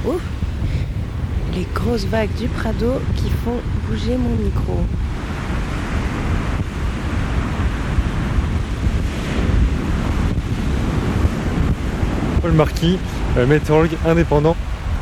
Ouh, les grosses vagues du Prado qui font bouger mon micro. Paul Marquis, météorologue indépendant.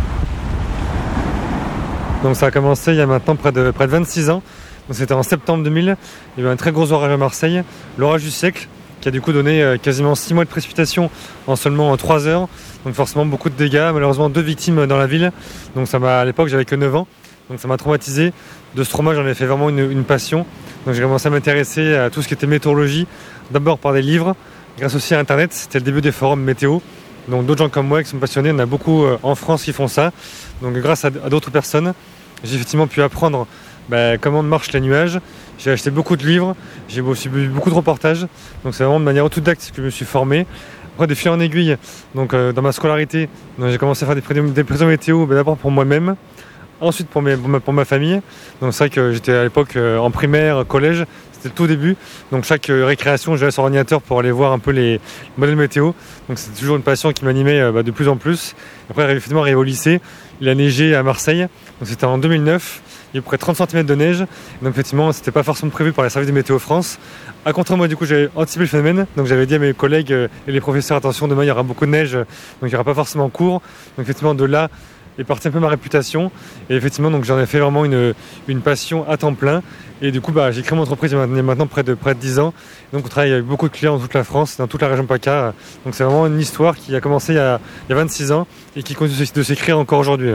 Donc ça a commencé il y a maintenant près de 26 ans. Donc c'était en septembre 2000. Il y a eu un très gros orage à Marseille, l'orage du siècle, qui a du coup donné quasiment 6 mois de précipitation en seulement 3 heures. Donc forcément beaucoup de dégâts, malheureusement 2 victimes dans la ville. Donc à l'époque j'avais que 9 ans, donc ça m'a traumatisé. De ce trauma j'en ai fait vraiment une passion. Donc j'ai commencé à m'intéresser à tout ce qui était météorologie, d'abord par des livres, grâce aussi à internet, c'était le début des forums météo. Donc d'autres gens comme moi qui sont passionnés, il y en a beaucoup en France qui font ça. Donc grâce à d'autres personnes, j'ai effectivement pu apprendre comment marchent les nuages. J'ai acheté beaucoup de livres, j'ai aussi vu beaucoup de reportages. Donc c'est vraiment de manière autodidacte que je me suis formé. Après de fil en aiguille, donc dans ma scolarité, j'ai commencé à faire des prévisions météo, d'abord pour moi-même, ensuite pour ma famille. Donc c'est vrai que j'étais à l'époque en primaire, collège. C'était le tout début, donc chaque récréation j'allais sur l'ordinateur pour aller voir un peu les modèles météo, donc c'était toujours une passion qui m'animait de plus en plus. Après effectivement arrivé au lycée, il a neigé à Marseille, donc c'était en 2009, il y a à peu près 30 cm de neige, donc effectivement c'était pas forcément prévu par les services de Météo France. À contraire moi du coup j'avais anticipé le phénomène, donc j'avais dit à mes collègues et les professeurs attention demain il y aura beaucoup de neige, donc il n'y aura pas forcément cours, donc effectivement de là est partie un peu ma réputation et effectivement donc j'en ai fait vraiment une passion à temps plein et du coup j'ai créé mon entreprise il y a maintenant près de 10 ans, donc on travaille avec beaucoup de clients dans toute la France, dans toute la région PACA, donc c'est vraiment une histoire qui a commencé il y a 26 ans et qui continue de s'écrire encore aujourd'hui.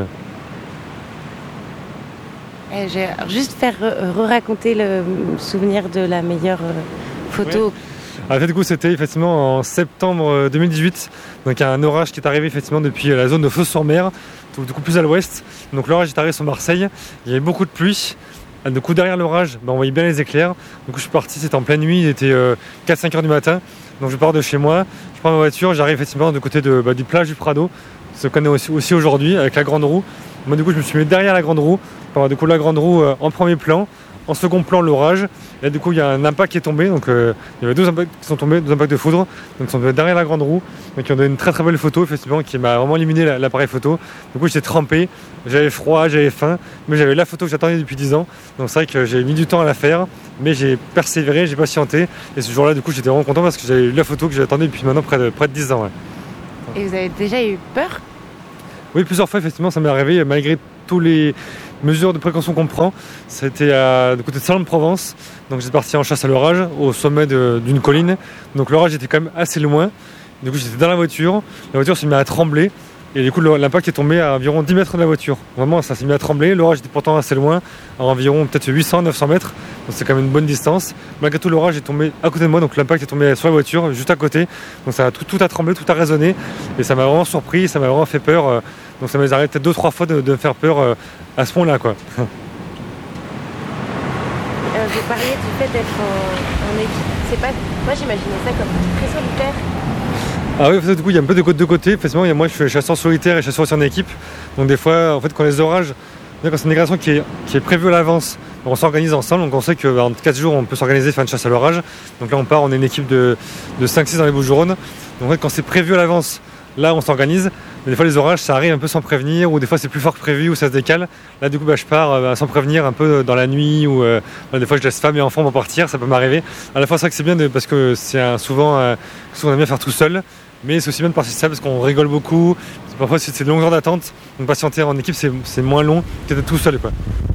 Je vais juste faire raconter le souvenir de la meilleure photo. Ouais. En fait, du coup, c'était effectivement en septembre 2018. Donc, il y a un orage qui est arrivé effectivement depuis la zone de Fos-sur-Mer, du coup plus à l'ouest. Donc, l'orage est arrivé sur Marseille. Il y avait beaucoup de pluie. Du coup, derrière l'orage, on voyait bien les éclairs. Du coup, je suis parti, c'était en pleine nuit, il était 4-5 heures du matin. Donc, je pars de chez moi, je prends ma voiture, j'arrive effectivement du côté du plage du Prado, ce qu'on connaît aussi aujourd'hui avec la grande roue. Moi, du coup, je me suis mis derrière la grande roue. Du coup, la grande roue en premier plan. En second plan, l'orage. Et là, du coup, il y a un impact qui est tombé. Donc, il y avait 2 impacts qui sont tombés, 2 impacts de foudre. Donc, ils sont derrière la grande roue. Donc, ils ont donné une très très belle photo, effectivement, qui m'a vraiment éliminé l'appareil photo. Du coup, j'étais trempé, j'avais froid, j'avais faim. Mais j'avais la photo que j'attendais depuis 10 ans. Donc, c'est vrai que j'ai mis du temps à la faire. Mais j'ai persévéré, j'ai patienté. Et ce jour-là, du coup, j'étais vraiment content parce que j'avais eu la photo que j'attendais depuis maintenant près de 10 ans. Ouais. Et vous avez déjà eu peur ? Oui, plusieurs fois, effectivement, ça m'est arrivé, malgré tous les mesures de précaution qu'on prend. C'était du côté de Salon-de-Provence. Donc j'étais parti en chasse à l'orage, au sommet d'une colline. Donc l'orage était quand même assez loin. Du coup j'étais dans la voiture s'est mise à trembler. Et du coup l'impact est tombé à environ 10 mètres de la voiture. Vraiment ça s'est mis à trembler. L'orage était pourtant assez loin, à environ peut-être 800-900 mètres. Donc c'est quand même une bonne distance. Malgré tout l'orage est tombé à côté de moi. Donc l'impact est tombé sur la voiture, juste à côté. Donc ça a tout a tremblé, tout a résonné. Et ça m'a vraiment surpris, ça m'a vraiment fait peur. Donc ça m'a arrivé peut-être 2-3 fois de me faire peur à ce point-là, quoi. Vous parliez du fait d'être en équipe. Moi j'imaginais ça comme très solitaire. Ah oui, du coup il y a un peu de deux côtés. Effectivement, moi je suis chasseur solitaire et chasseur aussi en équipe. Donc des fois, en fait, quand les orages, quand c'est une migration qui est prévue à l'avance, on s'organise ensemble. Donc on sait qu'en 4 jours on peut s'organiser, faire une chasse à l'orage. Donc là on est une équipe de 5-6 dans les Bouches-du-Rhône. Donc en fait, quand c'est prévu à l'avance, là on s'organise. Mais des fois les orages ça arrive un peu sans prévenir, ou des fois c'est plus fort que prévu, ou ça se décale. Là du coup je pars sans prévenir, un peu dans la nuit, ou des fois je laisse femme et enfants pour partir, ça peut m'arriver. À la fois c'est vrai que c'est bien parce que c'est souvent on aime bien faire tout seul, mais c'est aussi bien de participer ça parce qu'on rigole beaucoup. Parfois c'est de longues heures d'attente, donc patienter en équipe c'est moins long que d'être tout seul, quoi.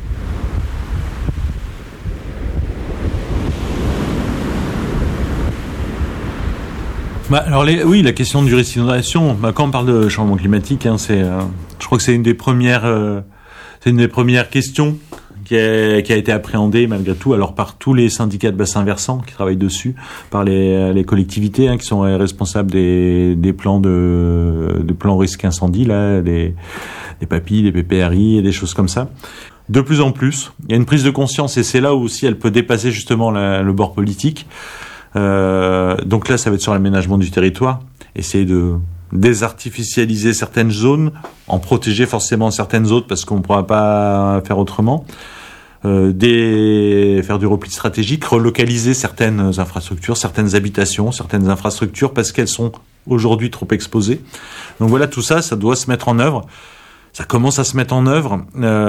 Alors la question du risque d'inondation, quand on parle de changement climatique, je crois que c'est une des premières questions qui a été appréhendée malgré tout, alors par tous les syndicats de bassins versants qui travaillent dessus, par les collectivités qui sont responsables des plans de plans risque incendie, là, des PAPI, des PPRI et des choses comme ça. De plus en plus, il y a une prise de conscience et c'est là où aussi elle peut dépasser justement le bord politique. Donc là, ça va être sur l'aménagement du territoire, essayer de désartificialiser certaines zones, en protéger forcément certaines autres parce qu'on ne pourra pas faire autrement, faire du repli stratégique, relocaliser certaines infrastructures, certaines habitations, certaines infrastructures parce qu'elles sont aujourd'hui trop exposées. Donc voilà, tout ça, ça doit se mettre en œuvre. ça commence à se mettre en œuvre,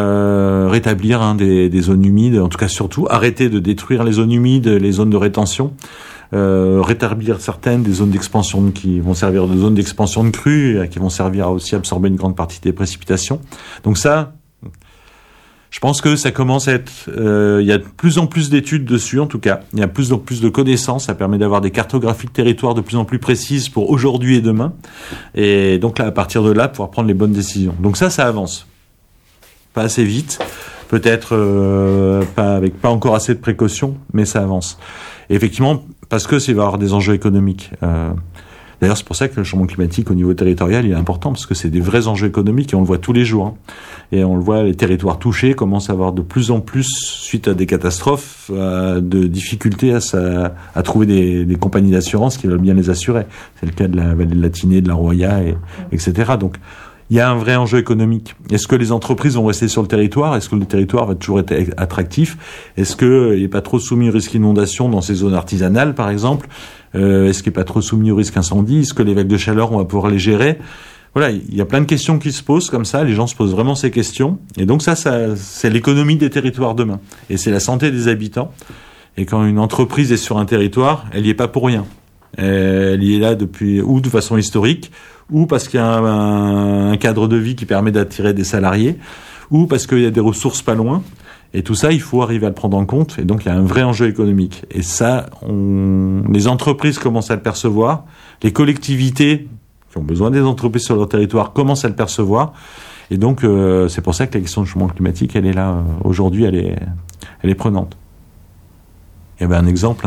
rétablir des zones humides, en tout cas surtout arrêter de détruire les zones humides, les zones de rétention, rétablir certaines des zones d'expansion qui vont servir de zones d'expansion de crues, qui vont servir à aussi absorber une grande partie des précipitations. Donc ça, je pense que ça commence à être... il y a de plus en plus d'études dessus, en tout cas. Il y a de plus en plus de connaissances. Ça permet d'avoir des cartographies de territoire de plus en plus précises pour aujourd'hui et demain. Et donc là, à partir de là, pouvoir prendre les bonnes décisions. Donc ça avance. Pas assez vite. Peut-être pas encore assez de précautions, mais ça avance. Et effectivement, parce que il va y avoir des enjeux économiques. D'ailleurs, c'est pour ça que le changement climatique au niveau territorial il est important, parce que c'est des vrais enjeux économiques et on le voit tous les jours. Et on le voit, les territoires touchés commencent à avoir de plus en plus, suite à des catastrophes, de difficultés à trouver des compagnies d'assurance qui veulent bien les assurer. C'est le cas de la vallée de la Tinée, de la Roya, etc. Donc, il y a un vrai enjeu économique. Est-ce que les entreprises vont rester sur le territoire? Est-ce que le territoire va toujours être attractif? Est-ce qu'il n'est pas trop soumis au risque d'inondation dans ces zones artisanales, par exemple? Est-ce qu'il n'est pas trop soumis au risque incendie? Est-ce que les vagues de chaleur, on va pouvoir les gérer? Voilà, il y a plein de questions qui se posent comme ça. Les gens se posent vraiment ces questions. Et donc ça c'est l'économie des territoires demain. Et c'est la santé des habitants. Et quand une entreprise est sur un territoire, elle y est pas pour rien. Elle y est là depuis, ou de façon historique, ou parce qu'il y a un cadre de vie qui permet d'attirer des salariés, ou parce qu'il y a des ressources pas loin. Et tout ça, il faut arriver à le prendre en compte. Et donc, il y a un vrai enjeu économique. Et ça, les entreprises commencent à le percevoir. Les collectivités qui ont besoin des entreprises sur leur territoire commencent à le percevoir. Et donc, c'est pour ça que la question du changement climatique, elle est là. Aujourd'hui, elle est prenante. Il y avait un exemple,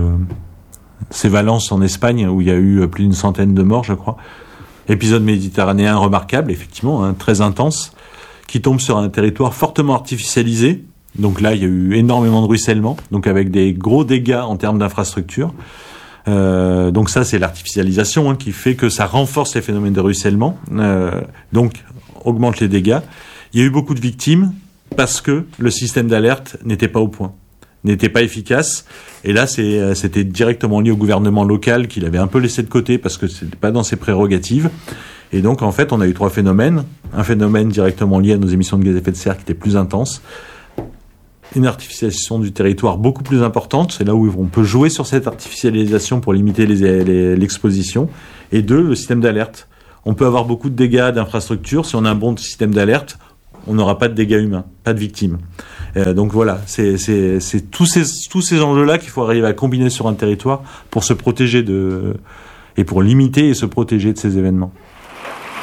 c'est Valence en Espagne, où il y a eu plus d'une centaine de morts, je crois. Épisode méditerranéen remarquable, effectivement, très intense, qui tombe sur un territoire fortement artificialisé. Donc là, il y a eu énormément de ruissellement, donc avec des gros dégâts en termes d'infrastructure. Donc ça, c'est l'artificialisation qui fait que ça renforce les phénomènes de ruissellement, donc augmente les dégâts. Il y a eu beaucoup de victimes parce que le système d'alerte n'était pas au point, n'était pas efficace. Et là, c'était directement lié au gouvernement local qui l'avait un peu laissé de côté parce que c'était pas dans ses prérogatives. Et donc, en fait, on a eu trois phénomènes. Un phénomène directement lié à nos émissions de gaz à effet de serre qui était plus intense. Une artificialisation du territoire beaucoup plus importante. C'est là où on peut jouer sur cette artificialisation pour limiter l'exposition. Et deux, le système d'alerte. On peut avoir beaucoup de dégâts d'infrastructures. Si on a un bon système d'alerte, on n'aura pas de dégâts humains, pas de victimes. Donc voilà, c'est tous ces enjeux-là qu'il faut arriver à combiner sur un territoire pour se protéger et pour limiter et se protéger de ces événements.